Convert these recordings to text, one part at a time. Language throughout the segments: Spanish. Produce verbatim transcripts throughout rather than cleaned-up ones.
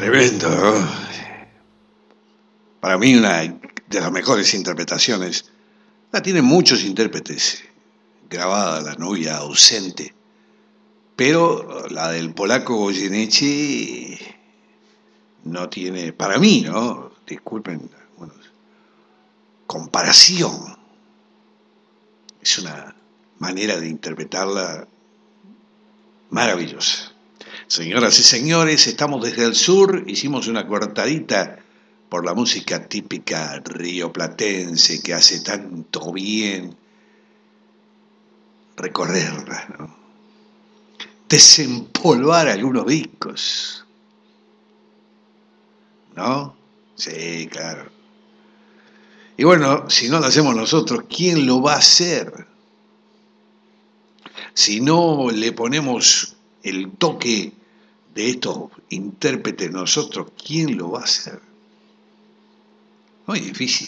Tremendo, ¿no? Para mí una de las mejores interpretaciones. La tienen muchos intérpretes. Grabada La novia ausente. Pero la del polaco Goyeneche no tiene, para mí, ¿no? Disculpen, bueno, comparación. Es una manera de interpretarla maravillosa. Señoras y señores, estamos desde el sur, hicimos una cortadita por la música típica rioplatense que hace tanto bien recorrerla, ¿no? Desempolvar algunos discos, ¿no? Sí, claro. Y bueno, si no lo hacemos nosotros, ¿quién lo va a hacer? Si no le ponemos el toque de estos intérpretes nosotros, ¿quién lo va a hacer? Muy difícil.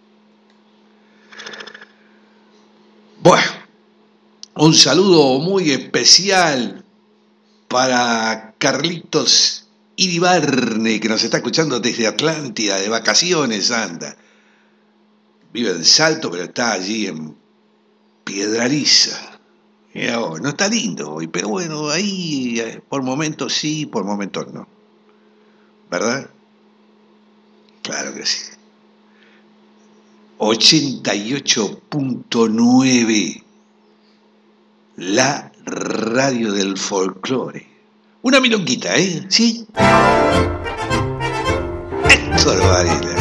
Bueno, un saludo muy especial para Carlitos Iribarne, que nos está escuchando desde Atlántida, de vacaciones anda. Vive en Salto, pero está allí en Piedrariza. Oh, no está lindo hoy, pero bueno, ahí por momentos sí, por momentos no. ¿Verdad? Claro que sí. ochenta y ocho punto nueve, la radio del folclore. Una milonguita, ¿eh? ¿Sí? Esto lo vale.